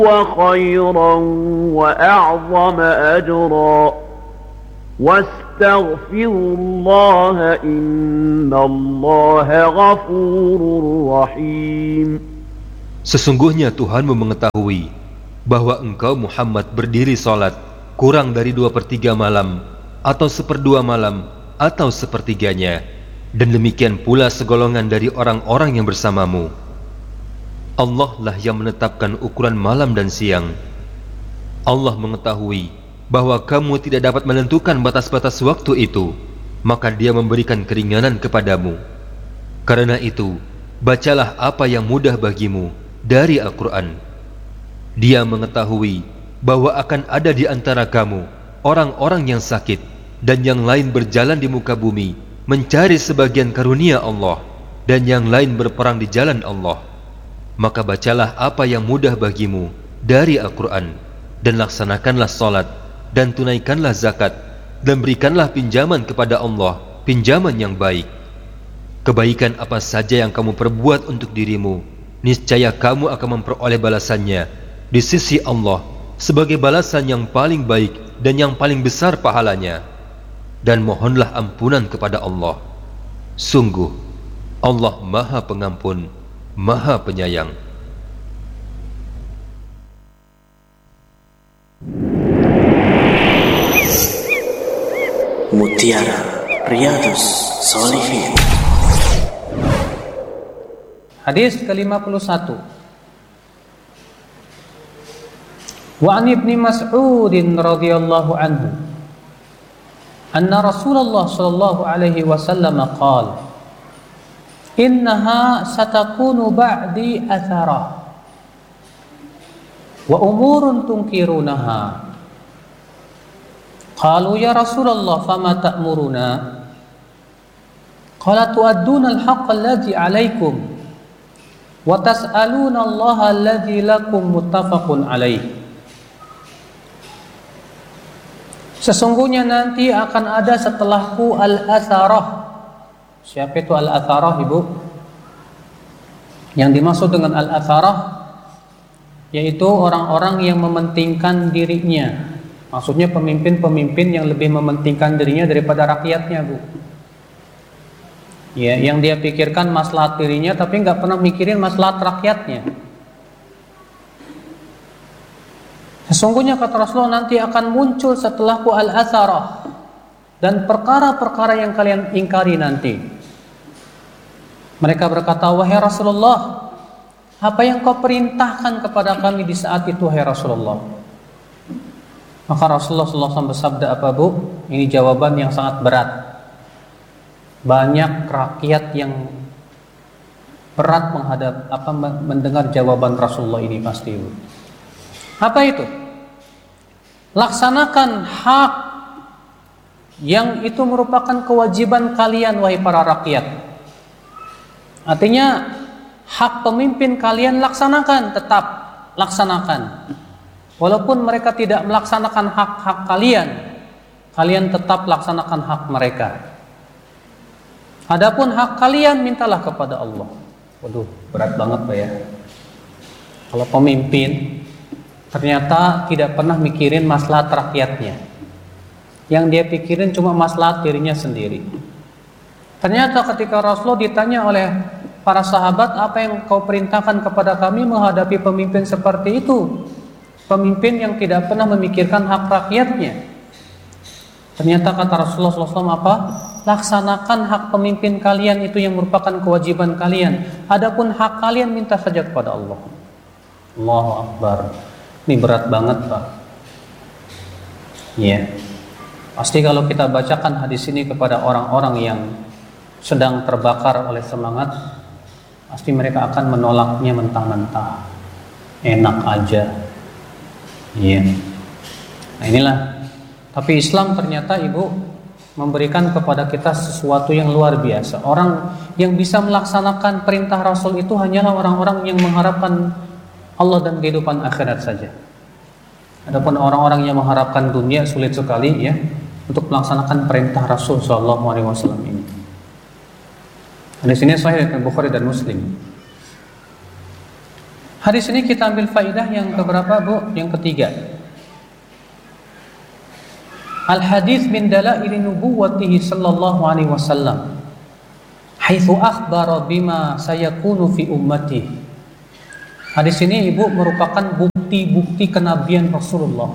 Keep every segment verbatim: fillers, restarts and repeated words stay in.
وخيرا وأعظم أجرا واستغفروا الله إن الله غفور رحيم. Sesungguhnya Tuhanmu mengetahui bahwa engkau Muhammad berdiri salat kurang dari dua per tiga malam atau seperdua malam atau sepertiganya, dan demikian pula segolongan dari orang-orang yang bersamamu. Allah lah yang menetapkan ukuran malam dan siang. Allah mengetahui bahwa kamu tidak dapat menentukan batas-batas waktu itu, maka Dia memberikan keringanan kepadamu. Karena itu, bacalah apa yang mudah bagimu dari Al-Quran. Dia mengetahui bahwa akan ada di antara kamu orang-orang yang sakit dan yang lain berjalan di muka bumi mencari sebagian karunia Allah, dan yang lain berperang di jalan Allah. Maka bacalah apa yang mudah bagimu dari Al-Quran, dan laksanakanlah salat, dan tunaikanlah zakat, dan berikanlah pinjaman kepada Allah, pinjaman yang baik. Kebaikan apa saja yang kamu perbuat untuk dirimu, niscaya kamu akan memperoleh balasannya di sisi Allah sebagai balasan yang paling baik dan yang paling besar pahalanya. Dan mohonlah ampunan kepada Allah. Sungguh Allah Maha Pengampun, Maha Penyayang. Mutiara Riyadhus Shalihin. Hadis ke lima puluh satu. Wa an Ibnu Mas'ud radhiyallahu anhu anna Rasulullah sallallahu alaihi wasallam qala innaha satakunu ba'di atharah wa umurun tunkirunaha. Qalu ya Rasulullah fama ta'muruna? Qala tu'adduna al-haqqa alladhi 'alaykum wa tas'aluna Allah alladhi lakum muttafaqun alaih. Sesungguhnya nanti akan ada setelahku al-atharah. Siapa itu al-atharah, Ibu? Yang dimaksud dengan al-atharah yaitu orang-orang yang mementingkan dirinya. Maksudnya pemimpin-pemimpin yang lebih mementingkan dirinya daripada rakyatnya, Bu. Ya, yang dia pikirkan maslahat dirinya tapi nggak pernah mikirin maslahat rakyatnya. Sesungguhnya kata Rasulullah nanti akan muncul setelahku al-atharah, dan perkara-perkara yang kalian ingkari nanti. Mereka berkata, wahai Rasulullah, apa yang kau perintahkan kepada kami di saat itu, wahai Rasulullah? Maka Rasulullah shallallahu alaihi wasallam bersabda apa, Bu? Ini jawaban yang sangat berat. Banyak rakyat yang berat menghadap apa mendengar jawaban Rasulullah ini pasti, Bu. Apa itu? Laksanakan hak yang itu merupakan kewajiban kalian, wahai para rakyat. Artinya hak pemimpin kalian laksanakan, tetap laksanakan. Walaupun mereka tidak melaksanakan hak-hak kalian, kalian tetap laksanakan hak mereka. Adapun hak kalian mintalah kepada Allah. Waduh, berat banget Pak ya. Kalau pemimpin ternyata tidak pernah mikirin maslahat rakyatnya, yang dia pikirin cuma maslahat dirinya sendiri. Ternyata ketika Rasulullah ditanya oleh para sahabat, apa yang kau perintahkan kepada kami menghadapi pemimpin seperti itu, pemimpin yang tidak pernah memikirkan hak rakyatnya? Ternyata kata Rasulullah shallallahu alaihi wasallam apa? Laksanakan hak pemimpin kalian itu yang merupakan kewajiban kalian. Adapun hak kalian minta saja kepada Allah. Allahu Akbar. Ini berat banget Pak. Iya. Pasti kalau kita bacakan hadis ini kepada orang-orang yang sedang terbakar oleh semangat, pasti mereka akan menolaknya mentah-mentah. Enak aja. Iya. Nah inilah. Tapi Islam ternyata Ibu memberikan kepada kita sesuatu yang luar biasa. Orang yang bisa melaksanakan perintah Rasul itu hanyalah orang-orang yang mengharapkan Allah dan kehidupan akhirat saja. Adapun orang-orang yang mengharapkan dunia sulit sekali ya untuk melaksanakan perintah Rasul Shallallahu Alaihi Wasallam ini. Di sini Sahih Bukhari dan Muslim. Hadis ini kita ambil faidah yang keberapa, Bu? Yang ketiga. Al-hadis min dalaili nubuwwatihi sallallahu alaihi wasallam haitsu akhbara bima sayakunu fi ummati. Hadis ini Ibu merupakan bukti-bukti kenabian Rasulullah.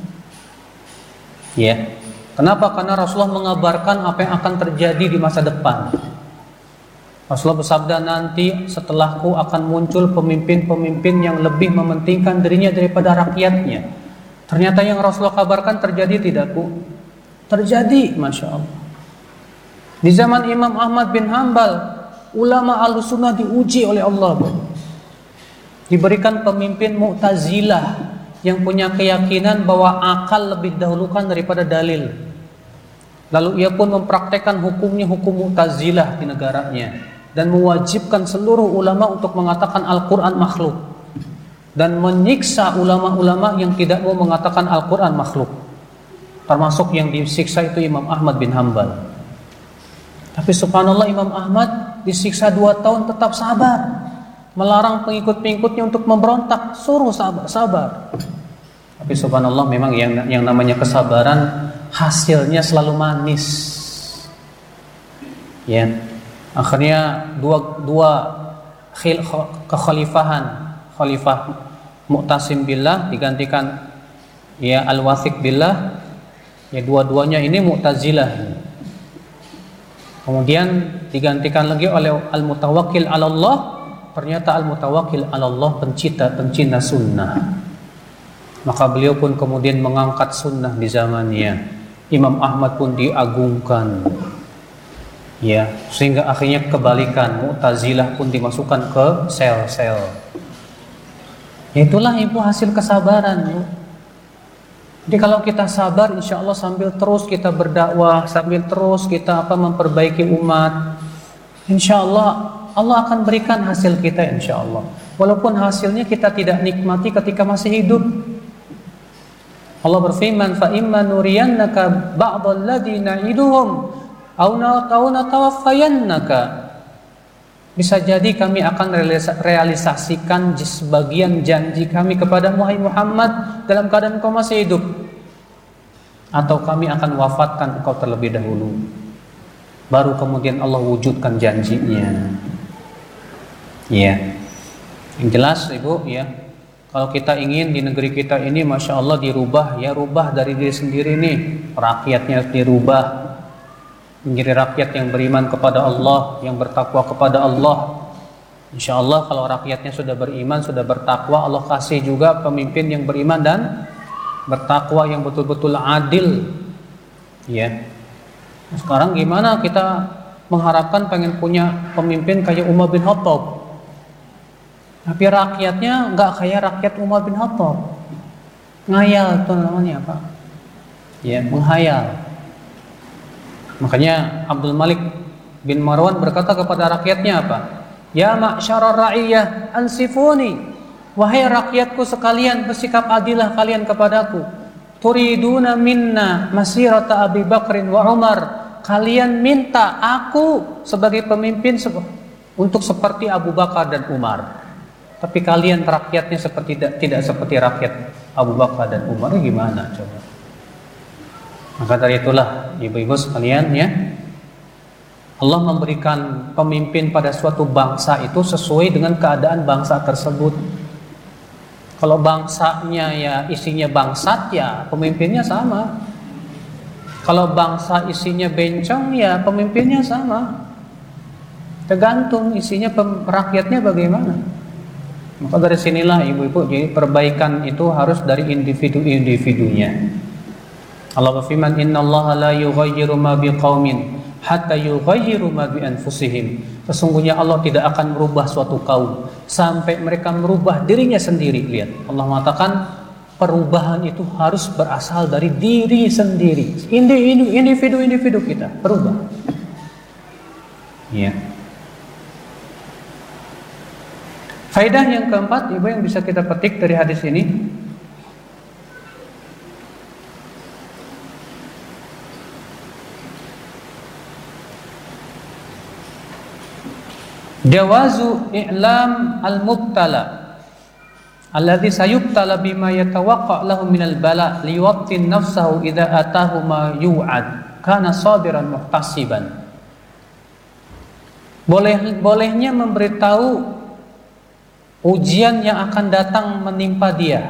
Ya. Kenapa? Karena Rasulullah mengabarkan apa yang akan terjadi di masa depan. Rasulullah bersabda, nanti setelahku akan muncul pemimpin-pemimpin yang lebih mementingkan dirinya daripada rakyatnya. Ternyata yang Rasulullah kabarkan terjadi tidak, Bu? Terjadi, Masya Allah. Di zaman Imam Ahmad bin Hanbal, ulama Ahlussunnah diuji oleh Allah, Bu. Diberikan pemimpin Mu'tazilah yang punya keyakinan bahwa akal lebih dahulukan daripada dalil. Lalu ia pun mempraktekkan hukumnya hukum Mu'tazilah di negaranya dan mewajibkan seluruh ulama untuk mengatakan Al-Quran makhluk dan menyiksa ulama-ulama yang tidak mau mengatakan Al-Quran makhluk. Termasuk yang disiksa itu Imam Ahmad bin Hanbal. Tapi subhanallah, Imam Ahmad disiksa dua tahun tetap sabar, melarang pengikut-pengikutnya untuk memberontak, suruh sabar, sabar. Tapi subhanallah, memang yang yang namanya kesabaran hasilnya selalu manis. Ya, akhirnya dua dua khil, kekhalifahan, khalifah Mu'tasim billah digantikan ya Al-Wathiq billah. Ya, dua-duanya ini Mu'tazilah. Kemudian digantikan lagi oleh Al-Mutawakkil 'ala Allah. Ternyata Al-Mutawakkil 'ala Allah pencipta pencinta sunnah. Maka beliau pun kemudian mengangkat sunnah di zamannya. Imam Ahmad pun diagungkan. Ya, sehingga akhirnya kebalikan, Mu'tazilah pun dimasukkan ke sel-sel. Itulah Ibu hasil kesabaran, Bu. Jadi kalau kita sabar, insya Allah sambil terus kita berdakwah, sambil terus kita apa memperbaiki umat, insya Allah Allah akan berikan hasil kita, insya Allah. Walaupun hasilnya kita tidak nikmati ketika masih hidup. Allah berfirman, fa imma nuriyannaka ba'dal ladzi na'iduhum aw natawaffayannaka. Bisa jadi kami akan realisasikan sebagian janji kami kepada Muhammad dalam keadaan kau masih hidup, atau kami akan wafatkan engkau terlebih dahulu, baru kemudian Allah wujudkan janjinya. Ya, yang jelas Ibu ya, kalau kita ingin di negeri kita ini Masya Allah dirubah, ya rubah dari diri sendiri nih. Rakyatnya harus dirubah menjadi rakyat yang beriman kepada Allah, yang bertakwa kepada Allah. Insya Allah kalau rakyatnya sudah beriman, sudah bertakwa, Allah kasih juga pemimpin yang beriman dan bertakwa, yang betul-betul adil. Ya. Sekarang gimana kita mengharapkan pengen punya pemimpin kayak Umar bin Khattab, tapi rakyatnya nggak kayak rakyat Umar bin Khattab. Ngayal itu namanya apa? Ya, menghayal. Makanya Abdul Malik bin Marwan berkata kepada rakyatnya apa? Ya ma'syarar ra'iyah ansifuni, wahai rakyatku sekalian, bersikap adillah kalian kepadaku. Turiduna minna masirata Abi Bakrin wa Umar, kalian minta aku sebagai pemimpin untuk seperti Abu Bakar dan Umar. Tapi kalian rakyatnya seperti tidak, tidak seperti rakyat Abu Bakar dan Umar, gimana coba? Maka dari itulah ibu-ibu sekalian ya, Allah memberikan pemimpin pada suatu bangsa itu sesuai dengan keadaan bangsa tersebut. Kalau bangsanya ya isinya bangsat, ya pemimpinnya sama. Kalau bangsa isinya bencong, ya pemimpinnya sama. Tergantung isinya rakyatnya bagaimana. Maka dari sinilah ibu-ibu, jadi perbaikan itu harus dari individu-individunya. Allah berfirman, innallaha la yughayyiru ma biqaumin hatta yughayyiru ma bi anfusihim. Sesungguhnya Allah tidak akan merubah suatu kaum sampai mereka merubah dirinya sendiri. Lihat, Allah mengatakan perubahan itu harus berasal dari diri sendiri. Individu-individu kita berubah. Ya. Faedah yang keempat, Ibu, yang bisa kita petik dari hadis ini, jawazu i'lam al-mubtala alladzi sayubtala bima yatawaqqa lahu minal bala liwattin nafsahu idza atahu ma yu'ad kana sabiran muhtasiban. Boleh bolehnya memberitahu ujian yang akan datang menimpa dia,